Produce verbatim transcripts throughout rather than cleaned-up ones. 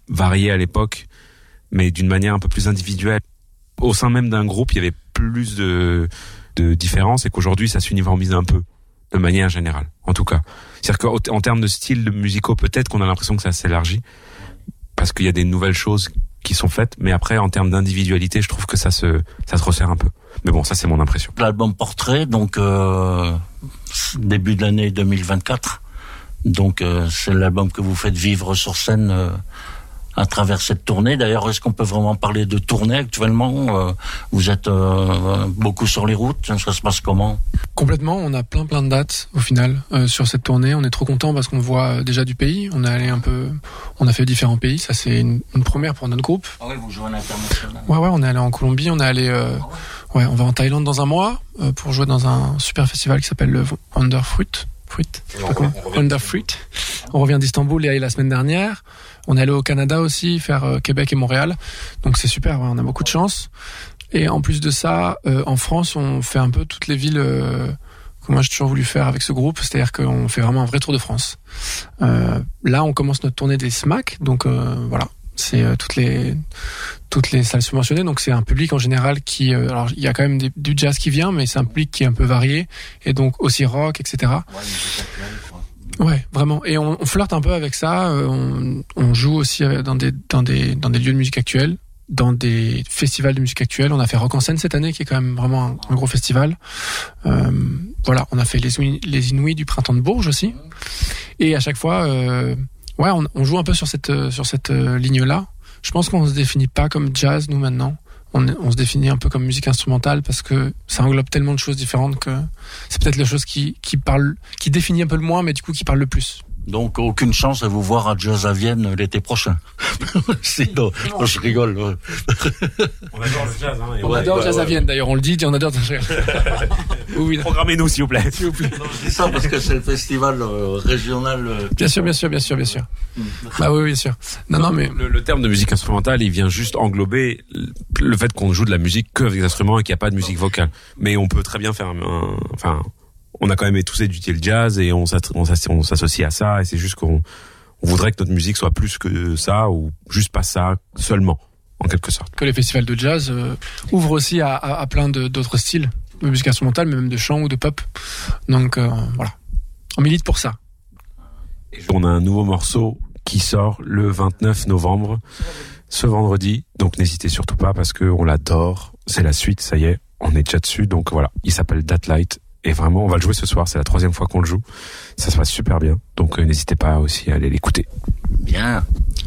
varié à l'époque, mais d'une manière un peu plus individuelle. Au sein même d'un groupe, il y avait plus de, de différences et qu'aujourd'hui, ça s'uniformise un peu, de manière générale, en tout cas. C'est-à-dire qu'en termes de style musicaux, peut-être qu'on a l'impression que ça s'élargit, parce qu'il y a des nouvelles choses qui sont faites, mais après, en termes d'individualité, je trouve que ça se, ça se resserre un peu. Mais bon, ça, c'est mon impression. L'album Portrait, donc, euh, début de l'année deux mille vingt-quatre. Donc, euh, c'est l'album que vous faites vivre sur scène, euh, à travers cette tournée. D'ailleurs, est-ce qu'on peut vraiment parler de tournée actuellement? euh, Vous êtes euh, beaucoup sur les routes, ça se passe comment? Complètement, on a plein plein de dates au final euh, sur cette tournée. On est trop content parce qu'on voit déjà du pays. On est allé un peu, on a fait différents pays. Ça c'est une, une première pour notre groupe. Ah ouais, vous jouez à l'international. Ouais ouais, on est allé en Colombie, on est allé, euh, ah ouais. ouais, on va en Thaïlande dans un mois euh, pour jouer dans un super festival qui s'appelle le Wonderfruit. Fruit, je sais pas comment. Wonderfruit. On revient d'Istanbul et la semaine dernière. On est allé au Canada aussi, faire euh, Québec et Montréal. Donc c'est super, ouais, on a beaucoup de chance. Et en plus de ça, euh, en France, on fait un peu toutes les villes euh, que moi j'ai toujours voulu faire avec ce groupe. C'est-à-dire qu'on fait vraiment un vrai tour de France. Euh, là, on commence notre tournée des S M A C. Donc euh, voilà, c'est euh, toutes les toutes les salles subventionnées. Donc c'est un public en général qui... Euh, alors il y a quand même des, du jazz qui vient, mais c'est un public qui est un peu varié. Et donc aussi rock, et cetera. Ouais, ouais, vraiment. Et on, on flirte un peu avec ça. Euh, on, on joue aussi dans des dans des dans des lieux de musique actuelle, dans des festivals de musique actuelle. On a fait Rock en scène cette année, qui est quand même vraiment un, un gros festival. Euh, voilà, on a fait les les Inouïs du printemps de Bourges aussi. Et à chaque fois, euh, ouais, on, on joue un peu sur cette sur cette ligne-là. Je pense qu'on se définit pas comme jazz nous maintenant. On, on se définit un peu comme musique instrumentale parce que ça englobe tellement de choses différentes que c'est peut-être la chose qui, qui parle, qui définit un peu le moins, mais du coup qui parle le plus. Donc aucune chance de vous voir à Jazz à Vienne l'été prochain. Sinon, non, je rigole. On adore le jazz, hein. On ouais, adore ouais, Jazz ouais, à Vienne, d'ailleurs, on le dit, on adore. Oui, oui. Programmez-nous, s'il vous plaît. S'il vous plaît. Non, je dis ça parce que c'est le festival euh, régional. Euh, bien sûr, bien sûr, bien sûr, bien sûr. Bah oui, bien sûr. Non, non, mais le, le terme de musique instrumentale, il vient juste englober le fait qu'on joue de la musique que avec des instruments et qu'il n'y a pas de musique vocale. Mais on peut très bien faire un, un enfin. On a quand même tous étudié le jazz et on s'associe à ça et c'est juste qu'on on voudrait que notre musique soit plus que ça ou juste pas ça seulement, en quelque sorte. Que les festivals de jazz euh, ouvrent aussi à, à, à plein de, d'autres styles de musique instrumentale, mais même de chant ou de pop. Donc euh, voilà, on milite pour ça. Et on a un nouveau morceau qui sort le vingt-neuf novembre, ce vendredi. Donc n'hésitez surtout pas parce que on l'adore. C'est la suite, ça y est, on est déjà dessus. Donc voilà, il s'appelle That Light. Et vraiment, on va le jouer ce soir. C'est la troisième fois qu'on le joue. Ça se passe super bien. Donc, euh, n'hésitez pas aussi à aller l'écouter. Bien.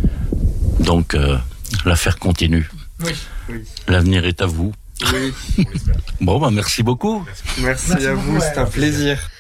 Donc, euh, l'affaire continue. Oui. oui. L'avenir est à vous. Oui. Bon, bah, merci beaucoup. Merci, merci à vous. C'est un plaisir.